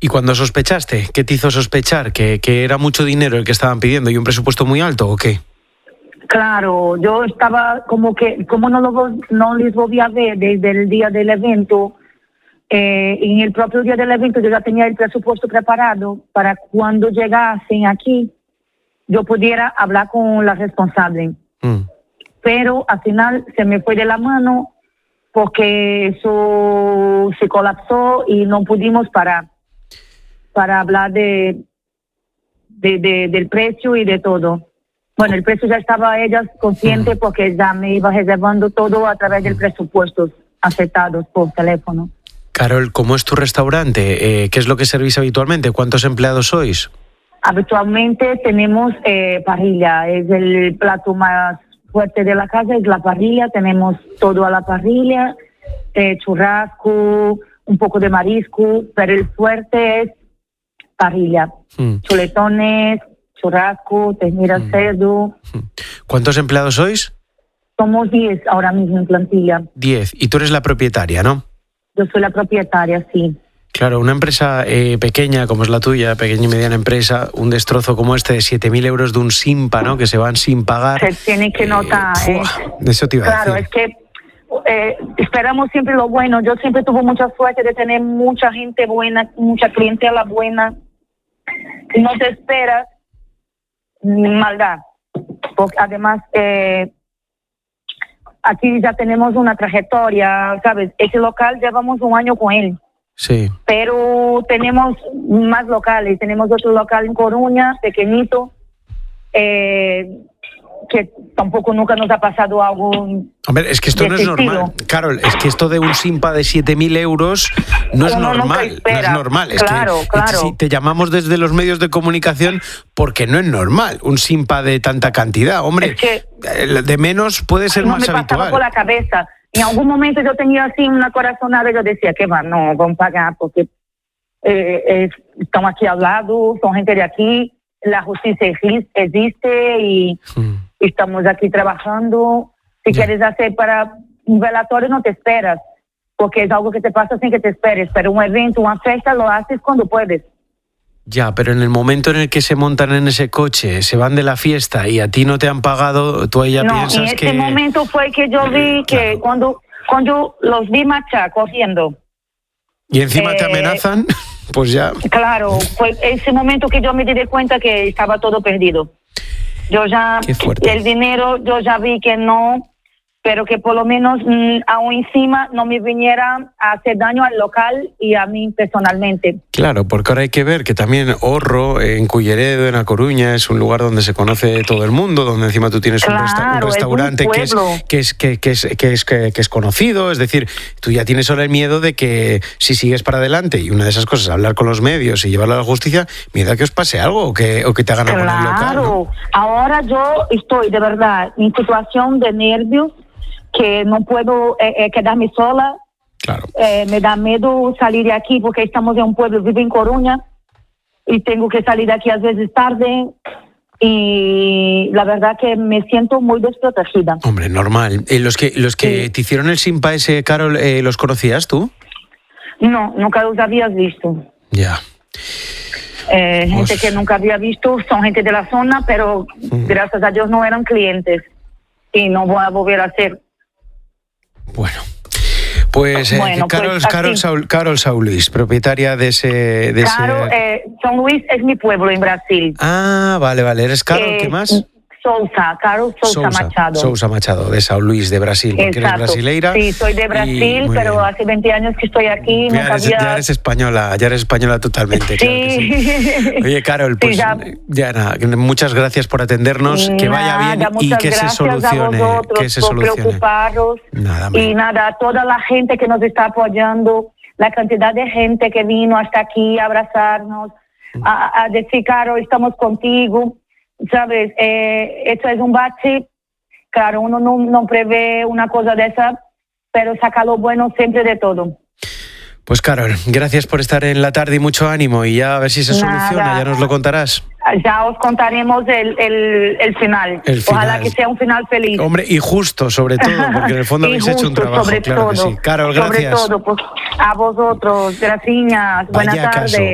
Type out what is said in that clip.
¿Y cuando sospechaste? ¿Qué te hizo sospechar? ¿Que era mucho dinero el que estaban pidiendo y un presupuesto muy alto o qué? Claro, yo estaba como no les volví a ver desde el día del evento. En el propio día del evento yo ya tenía el presupuesto preparado para cuando llegasen aquí yo pudiera hablar con la responsable. Pero al final se me fue de la mano porque eso se colapsó y no pudimos parar para hablar del precio y de todo. Bueno, el precio ya estaba ella consciente porque ya me iba reservando todo a través del presupuesto aceptados por teléfono. Carol, ¿cómo es tu restaurante? ¿Qué es lo que servís habitualmente? ¿Cuántos empleados sois? Habitualmente tenemos parrilla, es el plato más fuerte de la casa, es la parrilla, tenemos todo a la parrilla, churrasco, un poco de marisco, pero el fuerte es parrilla, chuletones, churrasco, ternera, cerdo. ¿Cuántos empleados sois? Somos 10 ahora mismo en plantilla. 10, y tú eres la propietaria, ¿no? Yo soy la propietaria, sí. Claro, una empresa pequeña como es la tuya, pequeña y mediana empresa, un destrozo como este de 7.000 euros de un SIMPA, ¿no? Que se van sin pagar. Se tiene que notar. Eso te iba a decir. Claro, es que esperamos siempre lo bueno. Yo siempre tuve mucha suerte de tener mucha gente buena, mucha clientela buena. No te esperas maldad. Porque además, aquí ya tenemos una trayectoria, ¿sabes? Ese local llevamos un año con él. Sí. Pero tenemos más locales, tenemos otro local en Coruña, pequeñito, que tampoco nunca nos ha pasado algo. Hombre, es que esto no es normal. Carol, es que esto de un SIMPA de 7.000 euros no es normal. No es normal. Es claro. Si te llamamos desde los medios de comunicación porque no es normal un SIMPA de tanta cantidad. Hombre, es que de menos puede ser más habitual. No me pasaba por la cabeza. En algún momento yo tenía así una corazonada y yo decía que no, vamos a pagar porque están aquí al lado, son gente de aquí, la justicia existe y estamos aquí trabajando. Si quieres hacer para un velatorio no te esperas, porque es algo que te pasa sin que te esperes, pero un evento, una fiesta lo haces cuando puedes. Ya, pero en el momento en el que se montan en ese coche, se van de la fiesta y a ti no te han pagado, tú ahí ya piensas que... No, en ese momento fue que yo vi que cuando los vi marchar, corriendo... Y encima te amenazan, pues ya... Claro, fue ese momento que yo me di cuenta que estaba todo perdido. Yo ya... El dinero, yo ya vi que no... pero que por lo menos aún encima no me viniera a hacer daño al local y a mí personalmente. Claro, porque ahora hay que ver que también Orro, en Culleredo, en A Coruña, es un lugar donde se conoce todo el mundo, donde encima tú tienes un restaurante que es conocido, es decir, tú ya tienes ahora el miedo de que si sigues para adelante y una de esas cosas, hablar con los medios y llevarlo a la justicia, miedo a que os pase algo o que te hagan algo en el local, ¿no? Claro, ahora yo estoy de verdad en situación de nervios, que no puedo quedarme sola. Claro. Me da miedo salir de aquí porque estamos en un pueblo, vivo en Coruña y tengo que salir de aquí a veces tarde y la verdad que me siento muy desprotegida. Hombre, normal. Los que te hicieron el SIMPA ese, Carol, ¿los conocías tú? No, nunca los habías visto. Ya. Gente que nunca había visto, son gente de la zona, pero gracias a Dios no eran clientes y no voy a volver a ser. Bueno, pues Carol Sauluís, propietaria de ese... São Luís es mi pueblo en Brasil. Ah, vale, ¿eres Carol? ¿Qué más? Carol Sousa Machado. Sousa Machado, de São Luís, de Brasil, porque eres brasileira. Sí, soy de Brasil, pero hace 20 años que estoy aquí. Ya eres española totalmente. Sí. Claro que sí. Oye, Carol, pues ya nada, muchas gracias por atendernos, que vaya bien y que se solucione. Por preocuparos. Nada, toda la gente que nos está apoyando, la cantidad de gente que vino hasta aquí a abrazarnos, a decir, Carol, estamos contigo. ¿Sabes? Esto es un bache. Claro, uno no prevé una cosa de esa, pero saca lo bueno siempre de todo. Pues Carol, gracias por estar en la tarde y mucho ánimo y ya a ver si se soluciona, ya nos lo contarás. Ya os contaremos el final. Ojalá que sea un final feliz. Hombre, y justo sobre todo, porque en el fondo habéis hecho un trabajo, claro que sí. Carol, gracias. Sobre todo, pues, a vosotros, gracias, buenas tardes.